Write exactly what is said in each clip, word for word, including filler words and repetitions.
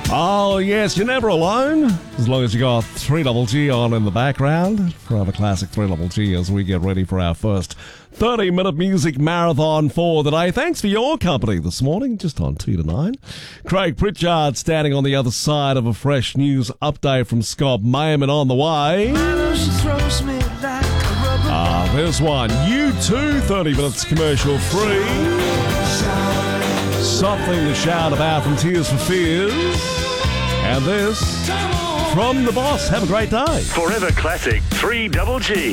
Oh, yes, you're never alone. As long as you got three Double G on in the background. Forever Classic three Double G as we get ready for our first thirty-minute music marathon for the day. Thanks for your company this morning, just on two to nine. Craig Pritchard standing on the other side of a fresh news update from Scott Mayman on the way. Ah, there's one. You too, thirty minutes commercial free. Something to shout about from Tears for Fears. And this from the boss. Have a great day. Forever Classic three Double G.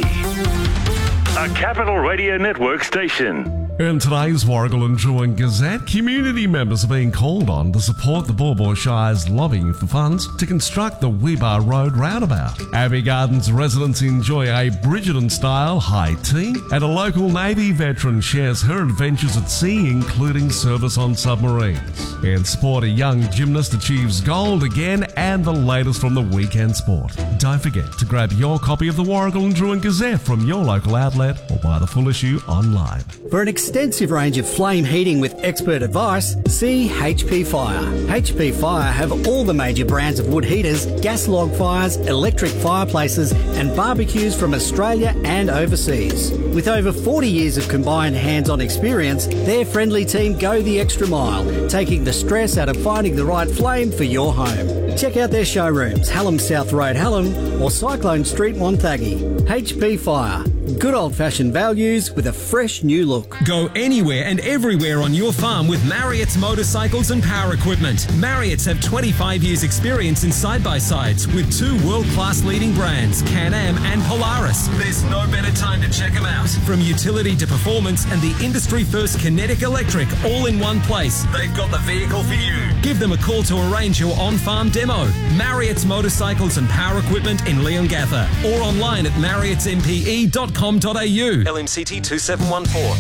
A Capital Radio Network station. In today's Warragul and Drouin Gazette, community members are being called on to support the Baw Baw Shire's lobbying for funds to construct the Weebar Road roundabout. Abbey Gardens residents enjoy a Bridgerton-style high tea, and a local Navy veteran shares her adventures at sea, including service on submarines. In sport, a young gymnast achieves gold again, and the latest from the weekend sport. Don't forget to grab your copy of the Warragul and Drouin Gazette from your local outlet or buy the full issue online. For an extensive range of flame heating with expert advice, see H P Fire. H P Fire have all the major brands of wood heaters, gas log fires, electric fireplaces and barbecues from Australia and overseas. With over forty years of combined hands-on experience, their friendly team go the extra mile, taking the stress out of finding the right flame for your home. Check out their showrooms, Hallam South Road, Hallam or Cyclone Street, Wonthaggi. H P Fire. Good old-fashioned values with a fresh new look. Go anywhere and everywhere on your farm with Marriott's motorcycles and power equipment. Marriott's have twenty-five years experience in side-by-sides with two world-class leading brands, Can-Am and Polaris. There's no better time to check them out. From utility to performance and the industry-first Kinetic Electric all in one place. They've got the vehicle for you. Give them a call to arrange your on-farm demo. Marriott's motorcycles and power equipment in Leongatha or online at marriotts m p e dot com dot a u. L M C T two seven one four.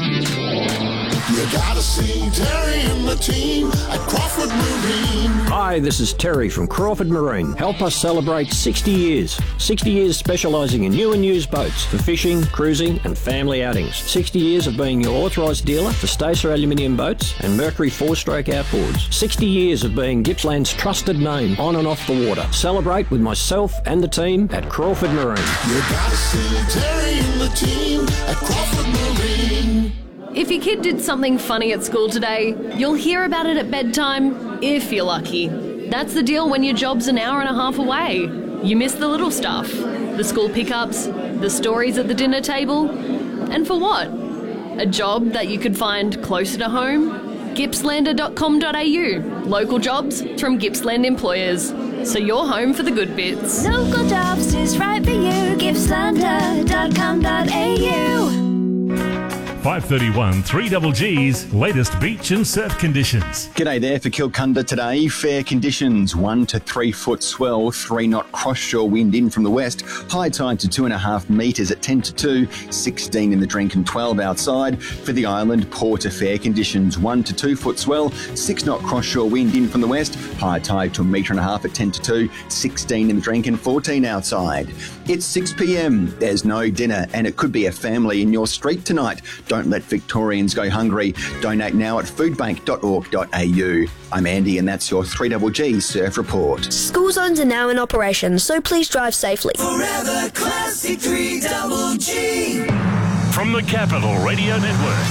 You gotta see Terry and the team at Crawford Marine. Hi, this is Terry from Crawford Marine. Help us celebrate sixty years. sixty years specialising in new and used boats for fishing, cruising and family outings. sixty years of being your authorised dealer for Stacer aluminium boats and Mercury four-stroke outboards. sixty years of being Gippsland's trusted name on and off the water. Celebrate with myself and the team at Crawford Marine. You gotta see Terry and the team at Crawford Marine. If your kid did something funny at school today, you'll hear about it at bedtime, if you're lucky. That's the deal when your job's an hour and a half away. You miss the little stuff, the school pickups, the stories at the dinner table. And for what? A job that you could find closer to home? gippslander dot com dot a u. Local jobs from Gippsland employers. So you're home for the good bits. Local jobs is right for you. gippslander dot com dot a u. five thirty-one, three Double G's latest beach and surf conditions. G'day there for Kilcunda today. Fair conditions, one to three foot swell, three knot cross-shore wind in from the west, high tide to two and a half metres at ten to two, sixteen in the drink and twelve outside. For the island, poor to fair conditions, one to two foot swell, six knot cross-shore wind in from the west, high tide to a metre and a half at ten to two, sixteen in the drink and fourteen outside. It's six p m, there's no dinner and it could be a family in your street tonight. Don't let Victorians go hungry. Donate now at foodbank dot org dot a u. I'm Andy and that's your three Double G Surf Report. School zones are now in operation, so please drive safely. Forever Classic three Double G. From the Capital Radio Network.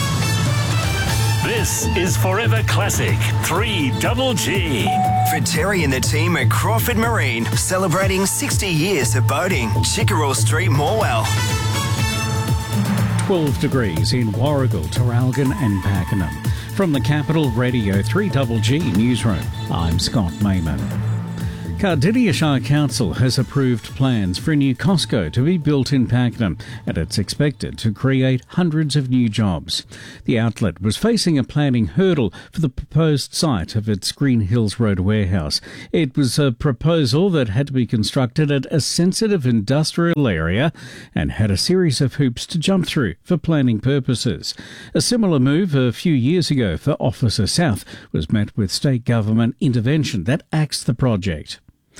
This is Forever Classic three Double G. For Terry and the team at Crawford Marine, celebrating sixty years of boating. Chickerell Street, Morwell. twelve degrees in Warragul, Traralgon and Pakenham. From the Capital Radio three Double G Newsroom, I'm Scott Mayman. Cardinia Shire Council has approved plans for a new Costco to be built in Pakenham, and it's expected to create hundreds of new jobs. The outlet was facing a planning hurdle for the proposed site of its Green Hills Road warehouse. It was a proposal that had to be constructed at a sensitive industrial area and had a series of hoops to jump through for planning purposes. A similar move a few years ago for Officer South was met with state government intervention that axed the project.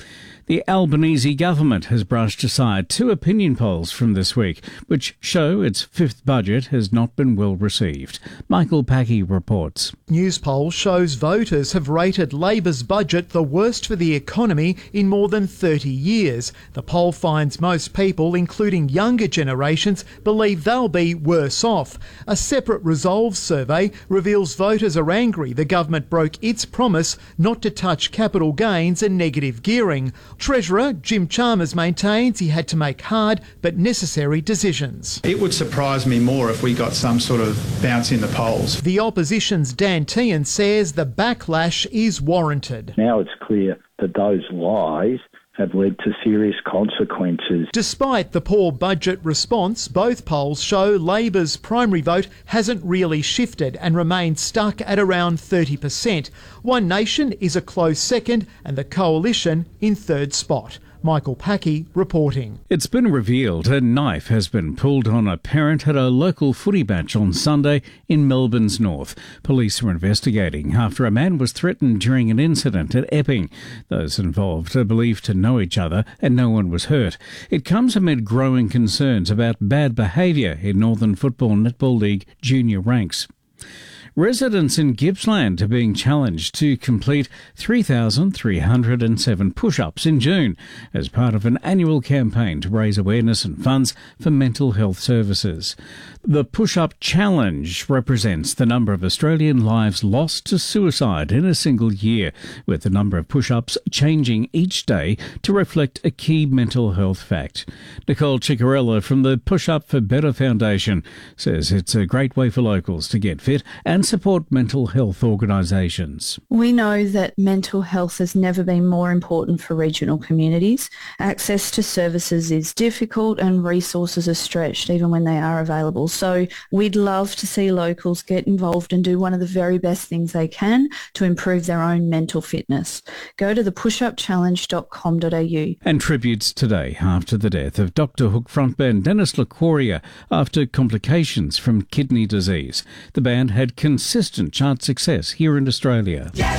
The Albanese government has brushed aside two opinion polls from this week, which show its fifth budget has not been well received. Michael Packy reports. Newspoll shows voters have rated Labor's budget the worst for the economy in more than thirty years. The poll finds most people, including younger generations, believe they'll be worse off. A separate Resolve survey reveals voters are angry the government broke its promise not to touch capital gains and negative gearing. Treasurer Jim Chalmers maintains he had to make hard but necessary decisions. It would surprise me more if we got some sort of bounce in the polls. The opposition's Dan Tehan says the backlash is warranted. Now it's clear that those lies have led to serious consequences. Despite the poor budget response, both polls show Labor's primary vote hasn't really shifted and remains stuck at around thirty percent. One Nation is a close second and the Coalition in third spot. Michael Packy reporting. It's been revealed a knife has been pulled on a parent at a local footy match on Sunday in Melbourne's north. Police are investigating after a man was threatened during an incident at Epping. Those involved are believed to know each other and no one was hurt. It comes amid growing concerns about bad behaviour in Northern Football Netball League junior ranks. Residents in Gippsland are being challenged to complete three thousand three hundred seven push-ups in June as part of an annual campaign to raise awareness and funds for mental health services. The Push-Up Challenge represents the number of Australian lives lost to suicide in a single year, with the number of push-ups changing each day to reflect a key mental health fact. Nicole Ciccarella from the Push Up for Better Foundation says it's a great way for locals to get fit and support mental health organisations. We know that mental health has never been more important for regional communities. Access to services is difficult and resources are stretched even when they are available. So we'd love to see locals get involved and do one of the very best things they can to improve their own mental fitness. Go to the push up challenge dot com dot a u. And tributes today after the death of Doctor Hook frontman Dennis LaCoria after complications from kidney disease. The band had consistent chart success here in Australia. Yes!